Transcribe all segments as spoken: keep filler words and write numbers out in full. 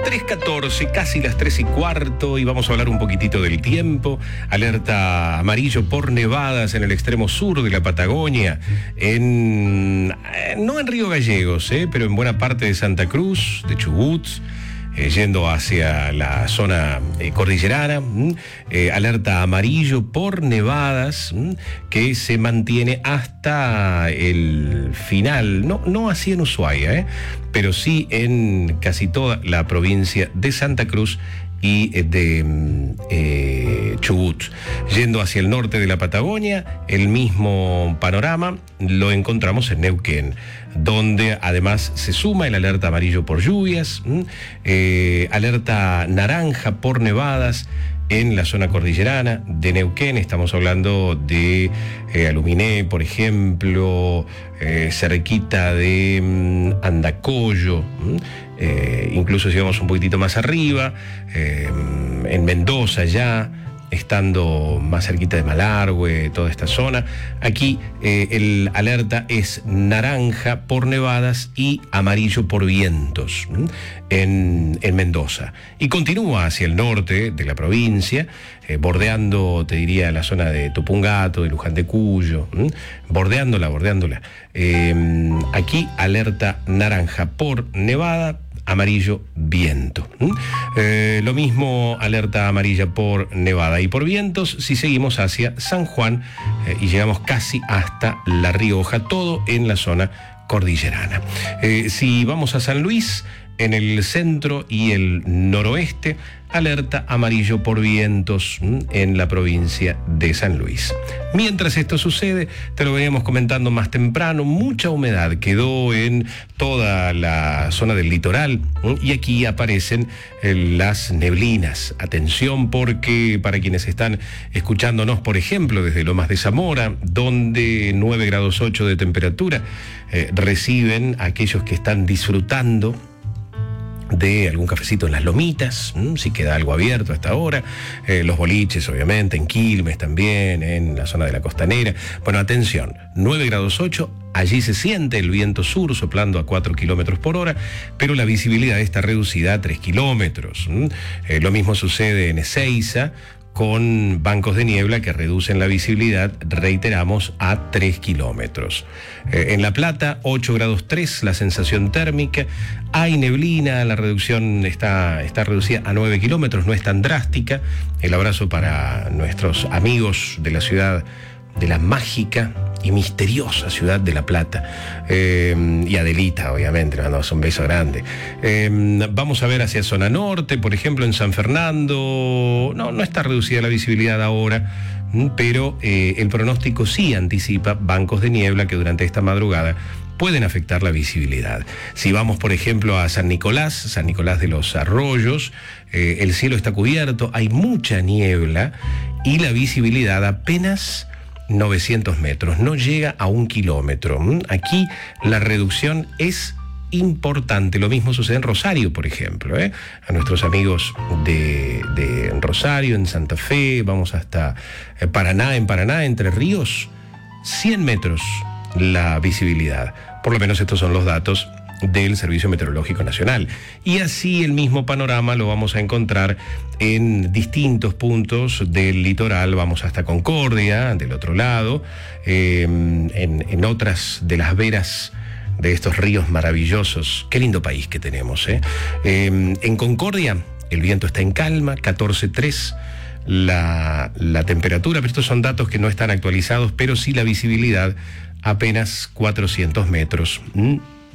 tres catorce, casi las tres y cuarto, y vamos a hablar un poquitito del tiempo. Alerta amarillo por nevadas en el extremo sur de la Patagonia, en eh, no en Río Gallegos, eh, pero en buena parte de Santa Cruz, de Chubut, eh, yendo hacia la zona eh, cordillerana. Eh, alerta amarillo por nevadas ¿m? que se mantiene hasta el final, no, no así en Ushuaia, eh, pero sí en casi toda la provincia de Santa Cruz y de eh, Chubut. Yendo hacia el norte de la Patagonia, el mismo panorama lo encontramos en Neuquén, donde además se suma el alerta amarillo por lluvias, eh, alerta naranja por nevadas en la zona cordillerana de Neuquén. Estamos hablando de eh, Aluminé, por ejemplo, eh, cerquita de mm, Andacollo, mm, eh, incluso si vamos un poquitito más arriba, eh, en Mendoza ya, estando más cerquita de Malargüe, toda esta zona. Aquí eh, el alerta es naranja por nevadas y amarillo por vientos en, en Mendoza. Y continúa hacia el norte de la provincia, eh, bordeando, te diría, la zona de Tupungato, de Luján de Cuyo, ¿m? bordeándola, bordeándola. Eh, aquí alerta naranja por nevada, amarillo viento. Eh, lo mismo alerta amarilla por nevada y por vientos si seguimos hacia San Juan eh, y llegamos casi hasta La Rioja, todo en la zona cordillerana. Eh, si vamos a San Luis, en el centro y el noroeste, alerta amarillo por vientos ¿m? en la provincia de San Luis. Mientras esto sucede, te lo veníamos comentando más temprano, mucha humedad quedó en toda la zona del litoral ¿m? y aquí aparecen eh, las neblinas. Atención, porque para quienes están escuchándonos, por ejemplo, desde Lomas de Zamora, donde nueve grados ocho de temperatura, eh, reciben a aquellos que están disfrutando de algún cafecito en las lomitas, ¿m? si queda algo abierto hasta ahora, eh, los boliches obviamente, en Quilmes también, en la zona de la costanera. Bueno, atención, nueve grados ocho, allí se siente el viento sur soplando a cuatro kilómetros por hora, pero la visibilidad está reducida a tres kilómetros. Eh, lo mismo sucede en Ezeiza, con bancos de niebla que reducen la visibilidad, reiteramos, a tres kilómetros. Eh, en La Plata, ocho grados tres, la sensación térmica. Hay neblina, la reducción está, está reducida a nueve kilómetros, no es tan drástica. El abrazo para nuestros amigos de la ciudad, de la mágica y misteriosa ciudad de La Plata. Eh, y Adelita, obviamente, le mandamos un beso grande. Eh, vamos a ver hacia zona norte, por ejemplo, en San Fernando. No, no está reducida la visibilidad ahora, pero eh, el pronóstico sí anticipa bancos de niebla que durante esta madrugada pueden afectar la visibilidad. Si vamos, por ejemplo, a San Nicolás, San Nicolás de los Arroyos, eh, el cielo está cubierto, hay mucha niebla y la visibilidad apenas novecientos metros, no llega a un kilómetro. Aquí la reducción es importante. Lo mismo sucede en Rosario, por ejemplo, ¿eh? A nuestros amigos de, de Rosario, en Santa Fe, vamos hasta Paraná, en Paraná, Entre Ríos, cien metros la visibilidad. Por lo menos estos son los datos del Servicio Meteorológico Nacional. Y así el mismo panorama lo vamos a encontrar en distintos puntos del litoral. Vamos hasta Concordia, del otro lado, eh, en, en otras de las veras de estos ríos maravillosos. Qué lindo país que tenemos, ¿eh? Eh, en Concordia el viento está en calma, catorce tres la, la temperatura, pero estos son datos que no están actualizados, pero sí la visibilidad apenas cuatrocientos metros. ¿Mm?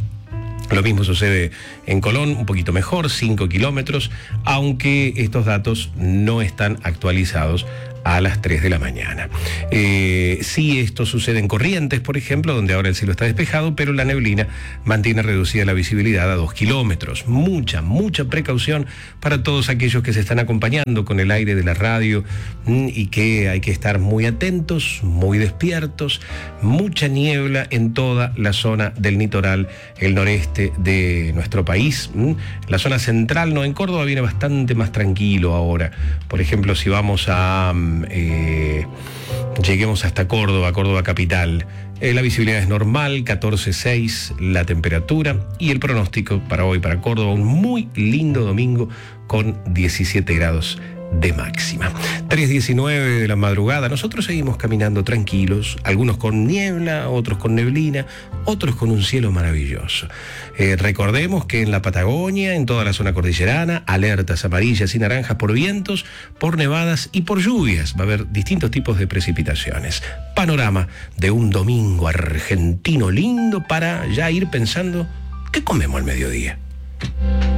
Lo mismo sucede en Colón, un poquito mejor, cinco kilómetros, aunque estos datos no están actualizados a las tres de la mañana. Eh, sí, esto sucede en Corrientes, por ejemplo, donde ahora el cielo está despejado, pero la neblina mantiene reducida la visibilidad a dos kilómetros. Mucha, mucha precaución para todos aquellos que se están acompañando con el aire de la radio mmm, y que hay que estar muy atentos, muy despiertos. Mucha niebla en toda la zona del litoral, el noreste de nuestro país. Mmm. La zona central, no, en Córdoba viene bastante más tranquilo ahora. Por ejemplo, si vamos a... eh, lleguemos hasta Córdoba, Córdoba capital. Eh, la visibilidad es normal, catorce coma seis la temperatura, y el pronóstico para hoy, para Córdoba, un muy lindo domingo con diecisiete grados de máxima. tres diecinueve de la madrugada, nosotros seguimos caminando tranquilos, algunos con niebla, otros con neblina, otros con un cielo maravilloso. Eh, recordemos que en la Patagonia, en toda la zona cordillerana, alertas amarillas y naranjas por vientos, por nevadas y por lluvias. Va a haber distintos tipos de precipitaciones. Panorama de un domingo argentino lindo para ya ir pensando, ¿qué comemos al mediodía?